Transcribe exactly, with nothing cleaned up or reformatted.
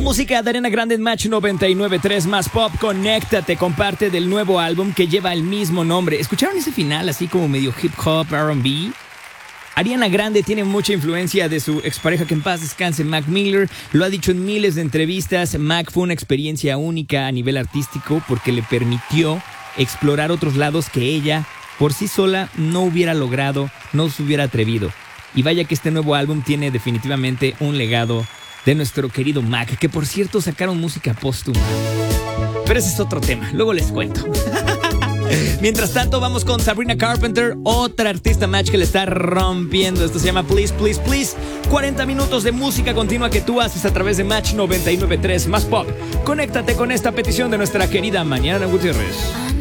música de Ariana Grande en Match noventa y nueve punto tres más pop. Conéctate, comparte del nuevo álbum que lleva el mismo nombre. ¿Escucharon ese final así como medio hip hop, R and B? Ariana Grande tiene mucha influencia de su expareja, que en paz descanse, Mac Miller. Lo ha dicho en miles de entrevistas. Mac fue una experiencia única a nivel artístico porque le permitió explorar otros lados que ella por sí sola no hubiera logrado, no se hubiera atrevido. Y vaya que este nuevo álbum tiene definitivamente un legado de nuestro querido Mac, que por cierto sacaron música póstuma. Pero ese es otro tema, luego les cuento. Mientras tanto, vamos con Sabrina Carpenter, otra artista Match que le está rompiendo. Esto se llama Please, Please, Please. cuarenta minutos de música continua que tú haces a través de Match noventa y nueve punto tres más pop. Conéctate con esta petición de nuestra querida Mariana Gutiérrez.